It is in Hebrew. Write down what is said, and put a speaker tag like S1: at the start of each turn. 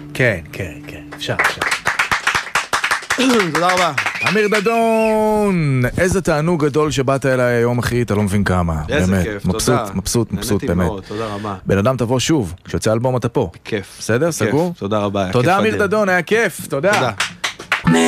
S1: כן, כן, כן, אפשר.
S2: תודה רבה.
S1: אמיר דדון, איזה תענוג גדול שבאת אליי היום, אחי, אתה לא מבין כמה.
S2: איזה כיף, תודה.
S1: מבסוט, באמת.
S2: מאוד, תודה רבה.
S1: בן אדם תבוא שוב, כשיוצא אלבום אתה פה.
S2: כיף.
S1: בסדר, סגור?
S2: תודה רבה.
S1: תודה אמיר דדון, היה כיף, תודה.